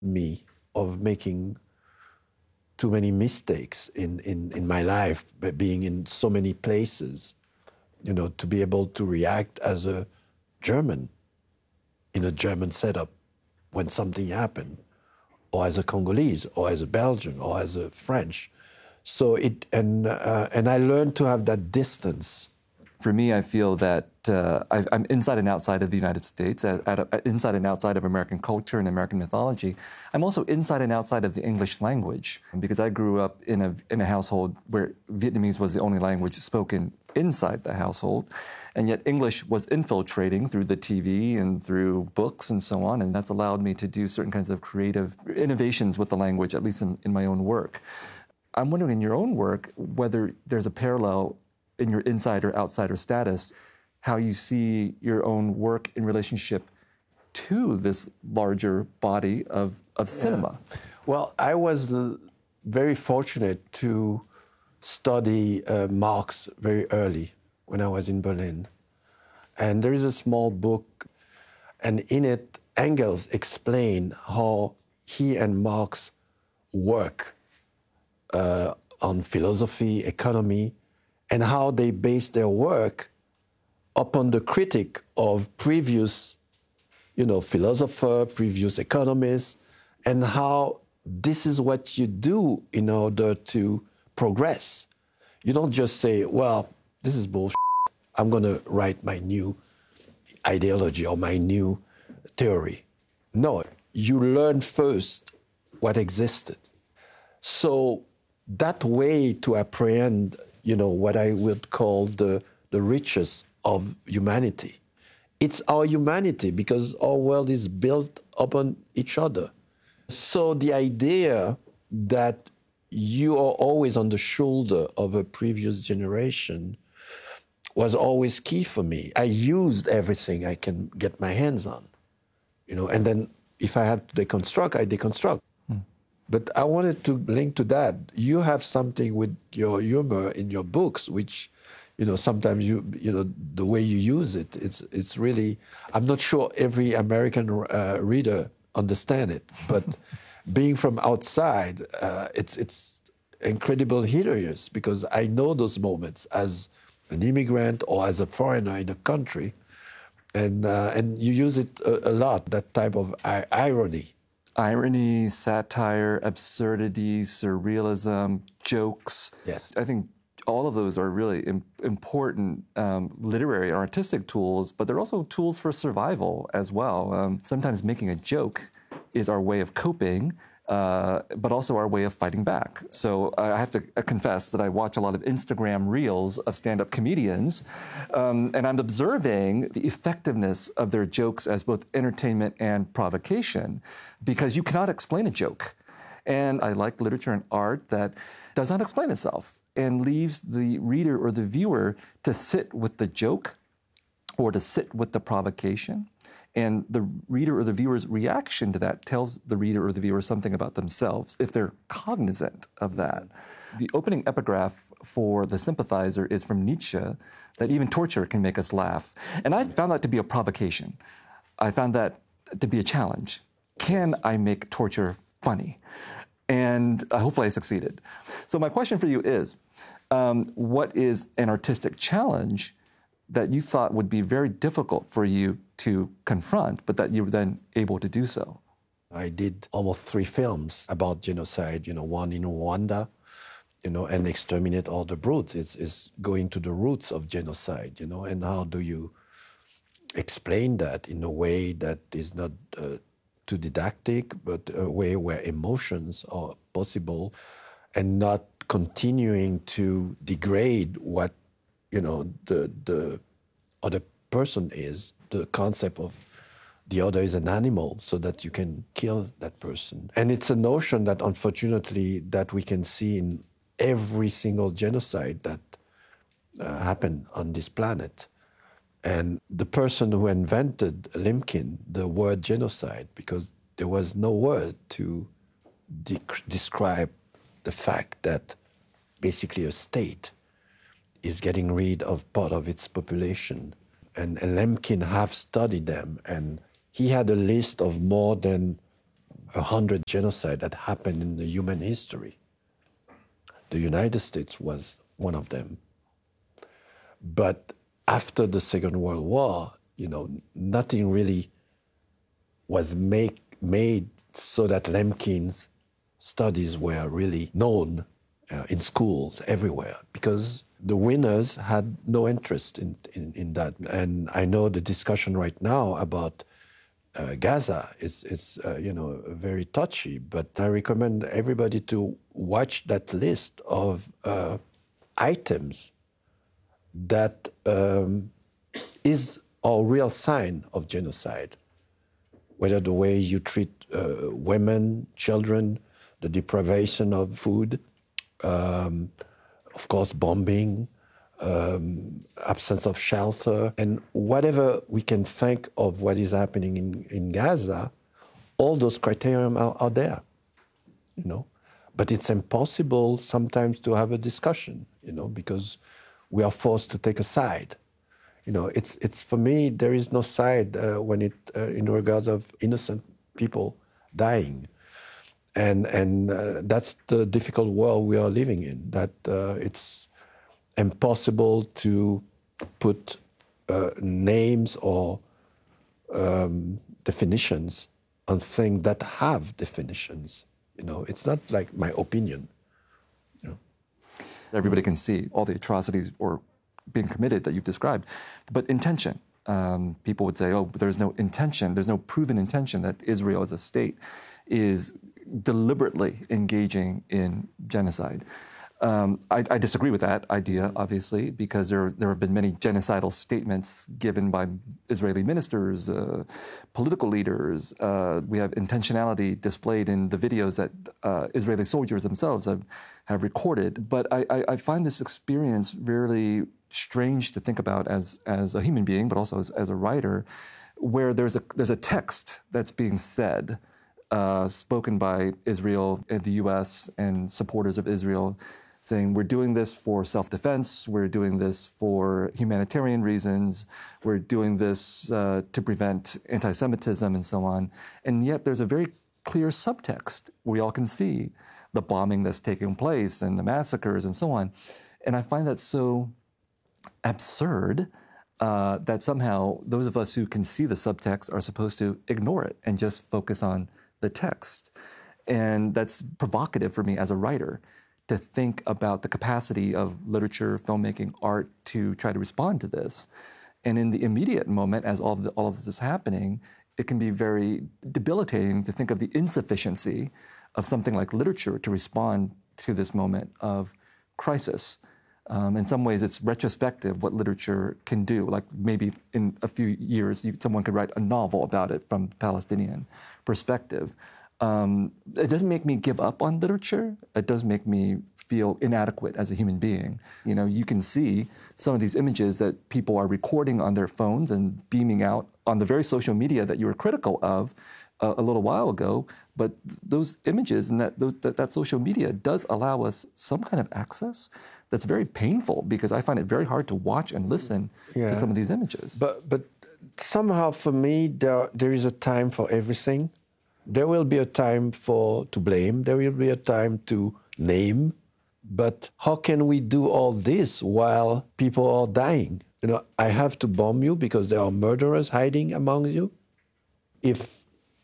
me of making too many mistakes in my life, by being in so many places, to be able to react as a German in a German setup when something happened, or as a Congolese, or as a Belgian, or as a French. So and I learned to have that distance. For me, I feel that I'm inside and outside of the United States, inside and outside of American culture and American mythology. I'm also inside and outside of the English language, because I grew up in a household where Vietnamese was the only language spoken inside the household, and yet English was infiltrating through the TV and through books and so on, and that's allowed me to do certain kinds of creative innovations with the language, at least in my own work. I'm wondering in your own work whether there's a parallel in your insider outsider status, how you see your own work in relationship to this larger body of cinema. Well, I was very fortunate to study Marx very early when I was in Berlin. And there is a small book, and in it, Engels explained how he and Marx work on philosophy, economy, and how they base their work upon the critique of previous, philosopher, previous economists, and how this is what you do in order to progress. You don't just say, well, this is bullshit. I'm going to write my new ideology or my new theory. No, you learn first what existed. So that way to apprehend what I would call the riches of humanity. It's our humanity, because our world is built upon each other. So the idea that you are always on the shoulder of a previous generation was always key for me. I used everything I can get my hands on, and then if I had to deconstruct, I deconstruct. But I wanted to link to that. You have something with your humor in your books, which, sometimes the way you use it, it's really, I'm not sure every American reader understand it, but being from outside, it's incredible hilarious, because I know those moments as an immigrant or as a foreigner in a country, and you use it a lot, that type of irony. Irony, satire, absurdity, surrealism, jokes. Yes. I think all of those are really important literary and artistic tools, but they're also tools for survival as well. Sometimes making a joke is our way of coping, but also our way of fighting back. So I have to confess that I watch a lot of Instagram reels of stand-up comedians, and I'm observing the effectiveness of their jokes as both entertainment and provocation, because you cannot explain a joke. And I like literature and art that does not explain itself and leaves the reader or the viewer to sit with the joke or to sit with the provocation. And the reader or the viewer's reaction to that tells the reader or the viewer something about themselves, if they're cognizant of that. The opening epigraph for The Sympathizer is from Nietzsche, that even torture can make us laugh. And I found that to be a provocation. I found that to be a challenge. Can I make torture funny? And hopefully I succeeded. So my question for you is, what is an artistic challenge that you thought would be very difficult for you to confront, but that you were then able to do so? I did almost 3 films about genocide, one in Rwanda, and Exterminate All the Brutes. It's going to the roots of genocide, and how do you explain that in a way that is not too didactic, but a way where emotions are possible, and not continuing to degrade what the other person is, the concept of the other is an animal, so that you can kill that person. And it's a notion that, unfortunately, that we can see in every single genocide that happened on this planet. And the person who invented Lemkin, the word genocide, because there was no word to describe the fact that basically a state is getting rid of part of its population. And Lemkin have studied them, and he had a list of more than 100 genocides that happened in the human history. The United States was one of them. But after the Second World War, nothing really was made so that Lemkin's studies were really known in schools everywhere, because the winners had no interest in that. And I know the discussion right now about Gaza is very touchy, but I recommend everybody to watch that list of items that is a real sign of genocide, whether the way you treat women, children, the deprivation of food, of course, bombing, absence of shelter, and whatever we can think of what is happening in Gaza, all those criteria are there, But it's impossible sometimes to have a discussion, because we are forced to take a side. It's for me, there is no side when in regards of innocent people dying. And that's the difficult world we are living in, that it's impossible to put names or definitions on things that have definitions. It's not like my opinion. Everybody can see all the atrocities or being committed that you've described, but intention. People would say, there's no intention, there's no proven intention that Israel as a state is deliberately engaging in genocide. I disagree with that idea, obviously, because there have been many genocidal statements given by Israeli ministers, political leaders. We have intentionality displayed in the videos that Israeli soldiers themselves have recorded. But I find this experience really strange to think about as a human being, but also as a writer, where there's a text that's being said, spoken by Israel and the U.S. and supporters of Israel, saying we're doing this for self-defense, we're doing this for humanitarian reasons, we're doing this to prevent anti-Semitism and so on. And yet there's a very clear subtext. We all can see the bombing that's taking place and the massacres and so on. And I find that so absurd that somehow those of us who can see the subtext are supposed to ignore it and just focus on the text. And that's provocative for me as a writer, to think about the capacity of literature, filmmaking, art to try to respond to this. And in the immediate moment, as all of this is happening, it can be very debilitating to think of the insufficiency of something like literature to respond to this moment of crisis. In some ways, it's retrospective what literature can do. Like maybe in a few years, someone could write a novel about it from Palestinian perspective. It doesn't make me give up on literature. It does make me feel inadequate as a human being. You can see some of these images that people are recording on their phones and beaming out on the very social media that you were critical of a little while ago. But those images and that social media does allow us some kind of access that's very painful, because I find it very hard to watch and listen to some of these images. But somehow for me, there is a time for everything. There will be a time to blame. There will be a time to name. But how can we do all this while people are dying? I have to bomb you because there are murderers hiding among you. If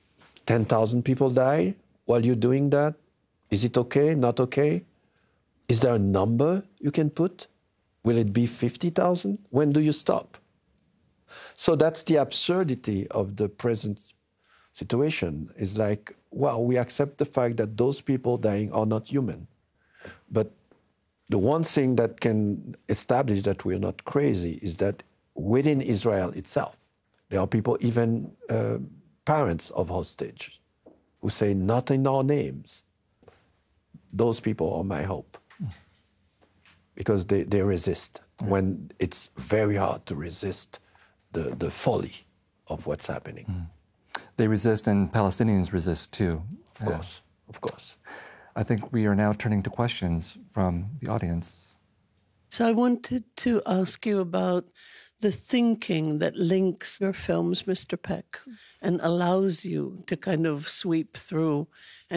10,000 people die while you're doing that, is it okay, not okay? Is there a number you can put? Will it be 50,000? When do you stop? So that's the absurdity of the present situation. Is like, well, we accept the fact that those people dying are not human. But the one thing that can establish that we're not crazy is that within Israel itself, there are people, even parents of hostages, who say, not in our names. Those people are my hope. Because they resist when it's very hard to resist the folly of what's happening. They resist, and Palestinians resist too. Of course. I think we are now turning to questions from the audience. So I wanted to ask you about the thinking that links your films, Mr. Peck, and allows you to kind of sweep through